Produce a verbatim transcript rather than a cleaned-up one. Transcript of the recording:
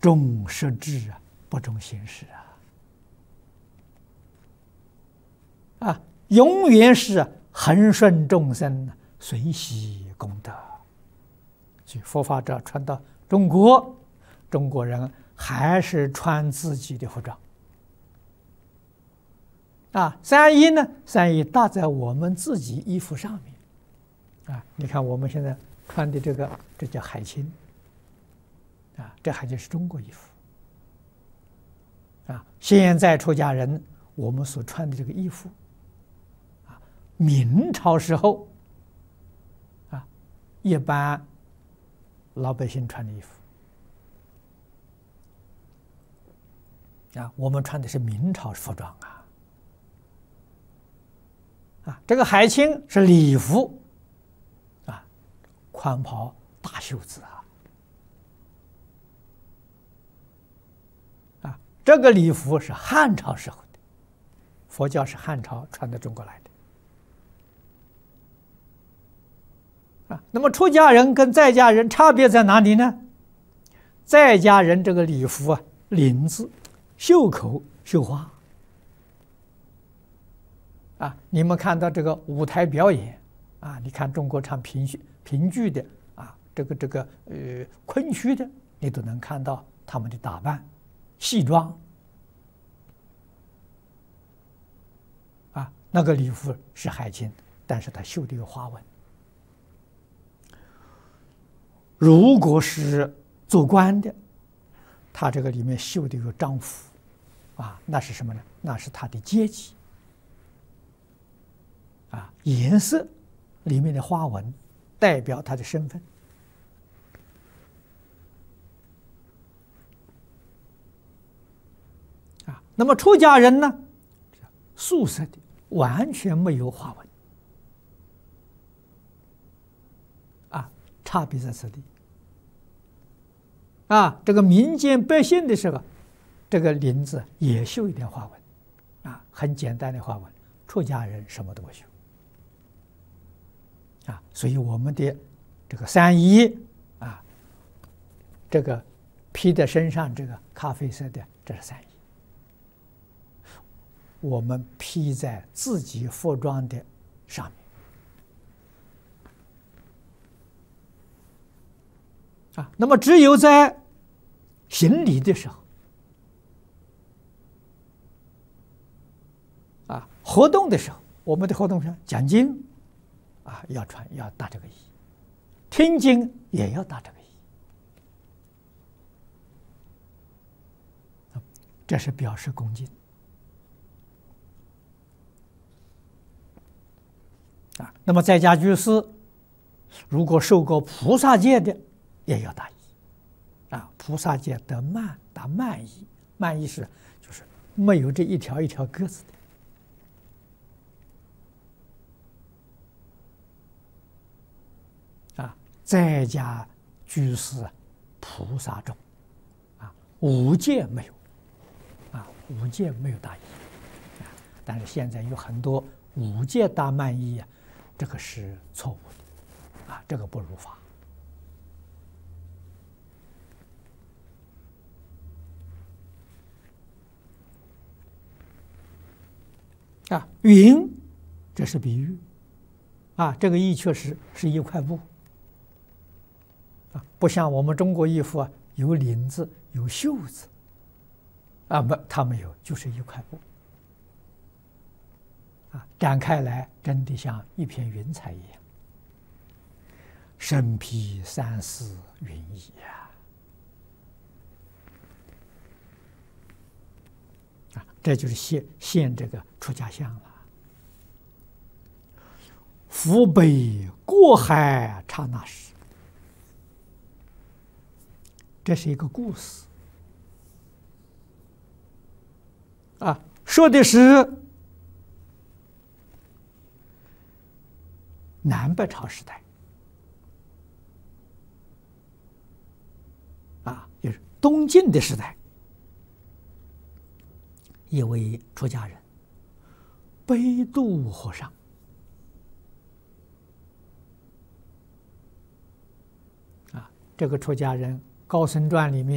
重实质啊，不重形式啊！啊，永远是恒顺众生，随喜功德。所以佛法这传到中国，中国人还是穿自己的服装。啊，三衣呢？三衣搭在我们自己衣服上面。啊，你看我们现在穿的这个，这叫海青。啊，这还就是中国衣服。啊，现在出家人我们所穿的这个衣服，啊，明朝时候，啊，一般老百姓穿的衣服。啊，我们穿的是明朝服装啊。啊，这个海青是礼服，啊，宽袍大袖子啊。啊，这个礼服是汉朝时候的，佛教是汉朝传到中国来的。啊，那么出家人跟在家人差别在哪里呢？在家人这个礼服啊，领子、袖口绣花。啊，你们看到这个舞台表演啊，你看中国唱评剧评剧的啊，这个这个呃昆曲的，你都能看到他们的打扮、戏装。啊，那个礼服是海青，但是它绣的有花纹。如果是做官的，他这个里面绣的有章符，啊，那是什么呢？那是他的阶级。啊，颜色里面的花纹代表他的身份。啊，那么出家人呢，素色的，完全没有花纹。啊，差别在这里。啊，这个民间百姓的时候，这个领子也绣一点花纹，啊，很简单的花纹。出家人什么都不绣。啊，所以我们的这个三衣啊，这个披在身上这个咖啡色的，这是三衣。我们披在自己服装的上面。啊，那么只有在行礼的时候，啊，活动的时候，我们的活动上讲经。啊，要穿要搭这个衣，听经也要搭这个衣，这是表示恭敬。啊，那么在家居士，如果受过菩萨戒的，也要搭衣。啊，菩萨戒得慢，搭慢衣，慢衣是就是没有这一条一条格子的。在家居士菩萨众，啊，五戒没有，啊，五戒没有大衣，啊，但是现在有很多五戒大慢衣啊，这个是错误的，啊，这个不如法。啊，云，这是比喻，啊，这个衣确实是一块布。不像我们中国衣服啊，有领子有袖子，啊不，它没有，就是一块布，啊，展开来真的像一片云彩一样，身披三丝云衣呀，啊，这就是现现这个出家相了。扶北过海刹那时。这是一个故事，啊，说的是南北朝时代，啊，就是东晋的时代，一位出家人悲度和尚，啊，这个出家人。高僧传里面